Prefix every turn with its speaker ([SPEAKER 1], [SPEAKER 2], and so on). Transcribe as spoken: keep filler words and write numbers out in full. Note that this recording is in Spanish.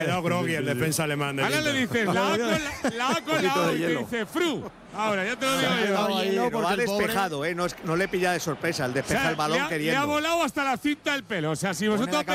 [SPEAKER 1] quedado groggy el defensa alemán. De
[SPEAKER 2] Ahora le dices la A con la, la, A con la O y te dice Fru. Ahora, ya te lo digo yo.
[SPEAKER 3] Lo ha despejado, ¿eh? No, es, no le pilla de sorpresa. El despeja
[SPEAKER 2] o sea,
[SPEAKER 3] el balón
[SPEAKER 2] le ha,
[SPEAKER 3] queriendo.
[SPEAKER 2] Le ha volado hasta la cinta el pelo. O sea, si vosotros